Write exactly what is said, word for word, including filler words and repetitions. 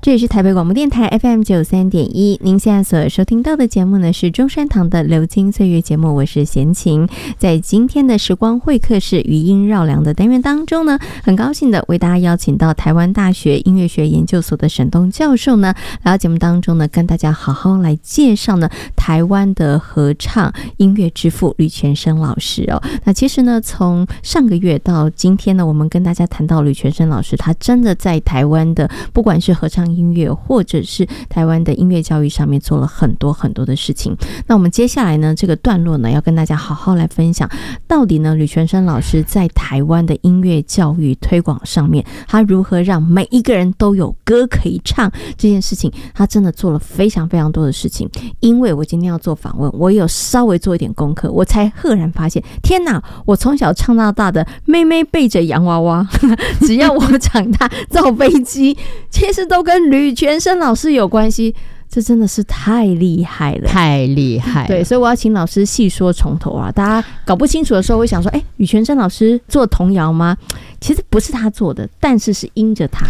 这里是台北广播电台 F M 九十三点一，您现在所收听到的节目呢是中山堂的流金岁月节目，我是贤琴。在今天的时光会客室余音绕梁的单元当中呢，很高兴的为大家邀请到台湾大学音乐学研究所的沈东教授呢，来到节目当中呢，跟大家好好来介绍呢台湾的合唱音乐之父吕全生老师哦。那其实呢，从上个月到今天呢，我们跟大家谈到吕全生老师，他真的在台湾的不管是合唱音乐或者是台湾的音乐教育上面做了很多很多的事情。那我们接下来呢，这个段落呢，要跟大家好好来分享，到底呢吕全生老师在台湾的音乐教育推广上面，他如何让每一个人都有歌可以唱这件事情，他真的做了非常非常多的事情。因为我今天要做访问，我有稍微做一点功课，我才赫然发现，天哪，我从小唱到大的妹妹背着洋娃娃只要我长大造飞机，其实都跟吕全生老师有关系，这真的是太厉害了， 太厉害了。 对，所以我要请老师细说从头啊！大家搞不清楚的时候会想说，哎，吕全生老师做童谣吗？其实不是他做的，但是是因着他。